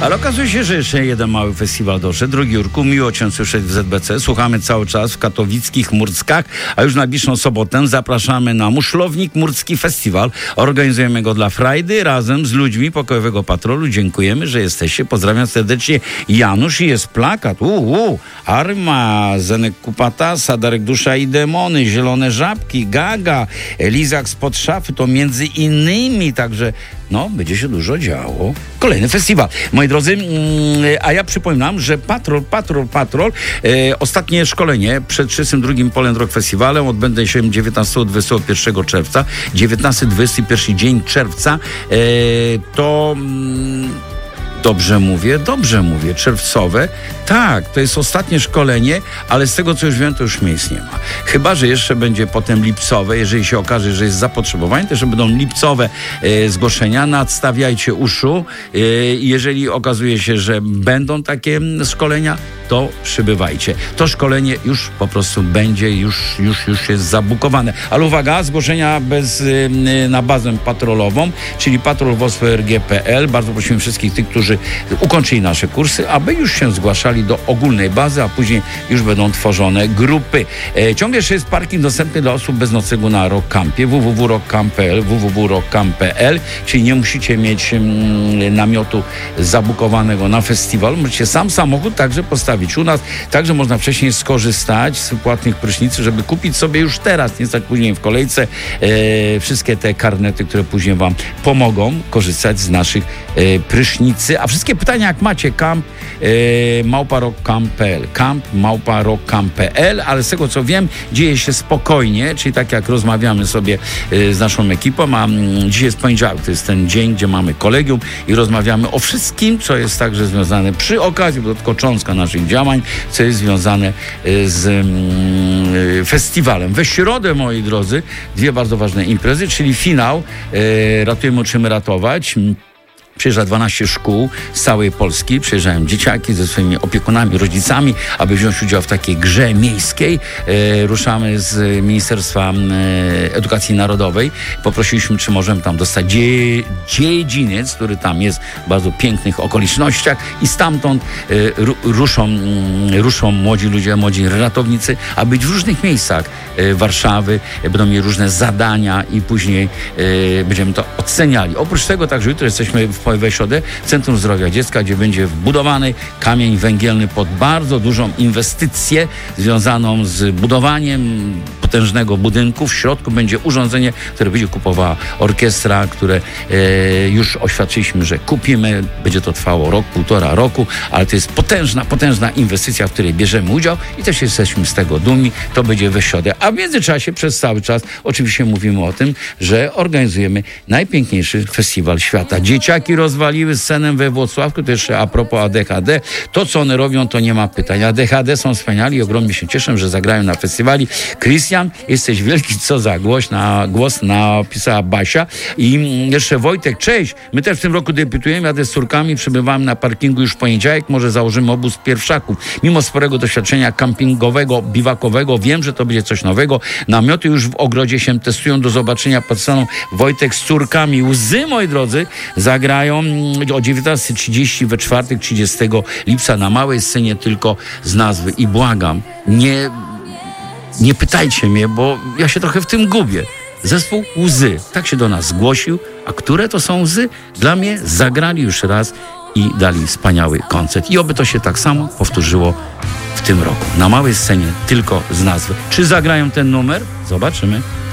Ale okazuje się, że jeszcze jeden mały festiwal doszedł. Drogi Jurku, miło Cię słyszeć w ZBC. Słuchamy cały czas w katowickich Murckach, a już najbliższą sobotę zapraszamy na Muszlownik Murcki Festiwal. Organizujemy go dla frajdy razem z ludźmi Pokojowego Patrolu. Dziękujemy, że jesteście. Pozdrawiam serdecznie Janusz i jest plakat. Arma, Zenek Kupata, Sadarek Dusza i Demony, Zielone Żabki, Gaga, Lizak spod szafy, to między innymi, także będzie się dużo działo. Kolejny festiwal. Moi drodzy, a ja przypominam, że Patrol, ostatnie szkolenie przed 32. Poland Rock Festiwalem odbędzie się 19-21 czerwca. 19-21 dzień czerwca to... Dobrze mówię, czerwcowe. Tak, to jest ostatnie szkolenie, ale z tego, co już wiem, to już miejsc nie ma. Chyba że jeszcze będzie potem lipcowe, jeżeli się okaże, że jest zapotrzebowanie, to jeszcze będą lipcowe zgłoszenia. Nadstawiajcie uszu. Jeżeli okazuje się, że będą takie szkolenia, to przybywajcie. To szkolenie już po prostu będzie, już jest zabukowane. Ale uwaga, zgłoszenia na bazę patrolową, czyli patrol.wosprg.pl. Bardzo prosimy wszystkich tych, którzy ukończyli nasze kursy, aby już się zgłaszali do ogólnej bazy, a później już będą tworzone grupy. Ciągle jeszcze jest parking dostępny dla osób bez noclegu na Rock Campie, www.rockcamp.pl, czyli nie musicie mieć namiotu zabukowanego na festiwal. Możecie sam samochód także postawić u nas. Także można wcześniej skorzystać z płatnych prysznicy, żeby kupić sobie już teraz, nie stać później w kolejce, wszystkie te karnety, które później Wam pomogą korzystać z naszych prysznicy. A wszystkie pytania, jak macie, camp@rockcamp.pl, ale z tego, co wiem, dzieje się spokojnie, czyli tak jak rozmawiamy sobie z naszą ekipą, a dzisiaj jest poniedziałek, to jest ten dzień, gdzie mamy kolegium i rozmawiamy o wszystkim, co jest także związane przy okazji, bo to tylko cząstka naszych działań, co jest związane z festiwalem. We środę, moi drodzy, dwie bardzo ważne imprezy, czyli finał Ratujemy, uczymy ratować. Przyjeżdża 12 szkół z całej Polski, przyjeżdżają dzieciaki ze swoimi opiekunami, rodzicami, aby wziąć udział w takiej grze miejskiej. Ruszamy z Ministerstwa Edukacji Narodowej. Poprosiliśmy, czy możemy tam dostać dziedziniec, który tam jest w bardzo pięknych okolicznościach i stamtąd ruszą młodzi ludzie, młodzi ratownicy, aby być w różnych miejscach Warszawy. Będą mieli różne zadania i później będziemy to oceniali. Oprócz tego także jutro jesteśmy we środę w Centrum Zdrowia Dziecka, gdzie będzie wbudowany kamień węgielny pod bardzo dużą inwestycję związaną z budowaniem potężnego budynku. W środku będzie urządzenie, które będzie kupowała orkiestra, które już oświadczyliśmy, że kupimy. Będzie to trwało rok, 1,5 roku, ale to jest potężna inwestycja, w której bierzemy udział i też jesteśmy z tego dumni. To będzie we środę. A w międzyczasie przez cały czas oczywiście mówimy o tym, że organizujemy najpiękniejszy festiwal świata. Dzieciaki rozwaliły scenę we Włocławku, to jeszcze a propos ADHD. To, co one robią, to nie ma pytań. ADHD są wspaniali i ogromnie się cieszę, że zagrają na festiwali. Krystian, jesteś wielki, co za głos napisała Basia. I jeszcze Wojtek, cześć. My też w tym roku debiutujemy, jadę z córkami, przybywamy na parkingu już w poniedziałek, może założymy obóz pierwszaków. Mimo sporego doświadczenia kampingowego, biwakowego, wiem, że to będzie coś nowego. Namioty już w ogrodzie się testują, do zobaczenia pod sceną. Wojtek z córkami. Łzy, moi drodzy, zagrają o 19:30 we czwartek, 30 lipca na małej scenie tylko z nazwy. I błagam, nie pytajcie mnie, bo ja się trochę w tym gubię. Zespół Łzy, tak się do nas zgłosił. A które to są łzy? Dla mnie zagrali już raz i dali wspaniały koncert. I oby to się tak samo powtórzyło w tym roku. Na małej scenie tylko z nazwy. Czy zagrają ten numer? Zobaczymy.